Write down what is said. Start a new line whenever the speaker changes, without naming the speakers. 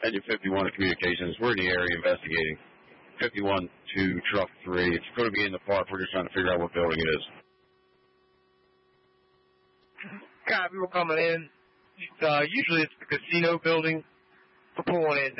Engine 51 to communications. We're in the area investigating. 51 to truck 3. It's going to be in the park. We're just trying to figure out what building it is.
Got people coming in. Usually it's the casino building. We're pulling in